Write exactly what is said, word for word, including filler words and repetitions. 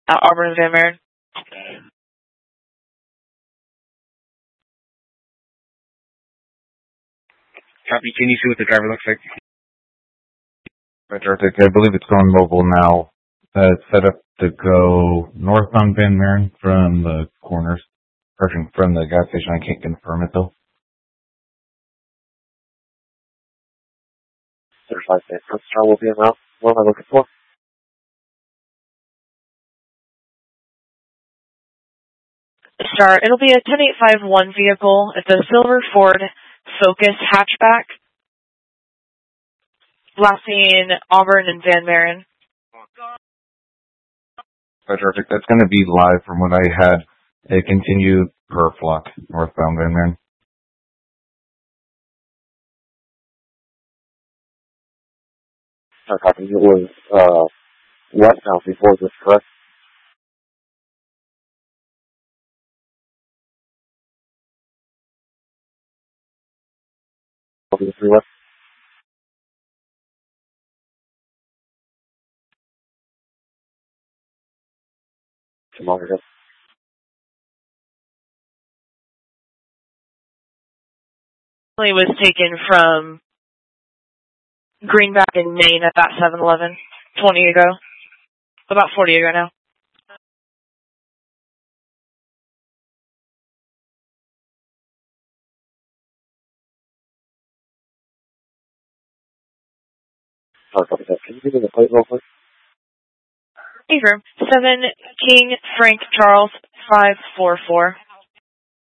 Uh, Auburn and Van Maren. Copy. Can you see what the driver looks like? Metro Arctic, I believe it's going mobile now. Uh, it's set up to go northbound Van Maren from the corners, or from the gas station. I can't confirm it though. Certified San Francisco will be en route. What am I looking for? Star, it'll be a ten eight five one vehicle. It's a silver Ford Focus hatchback. Last seen Auburn and Van Maren. Metro Arctic, that's going to be live from what I had. It continued per flock, northbound Van Maren. I think it was uh, westbound before this, correct? Over the freeway. Tomorrow, yes. It was taken from Greenback in Maine at that seven eleven twenty ago. About forty ago now. Sorry, copy that. Can you give me the plate real quick? Affirm. seven King Frank Charles five four four.